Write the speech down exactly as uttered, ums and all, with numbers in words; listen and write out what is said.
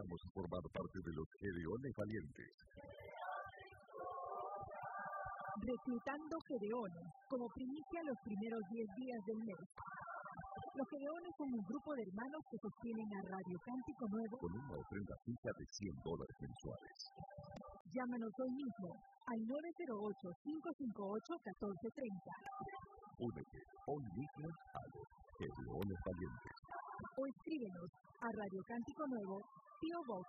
invitamos a formar parte de los Gedeones Valientes. Reclutando Gedeones como primicia los primeros diez días del mes. Los Gedeones son un grupo de hermanos que sostienen a Radio Cántico Nuevo con una ofrenda fija de cien dólares mensuales. Llámanos hoy mismo al nueve cero ocho, cinco cinco ocho, uno cuatro tres cero. Únete hoy mismo a los Gedeones Valientes. O escríbenos a Radio Cántico Nuevo,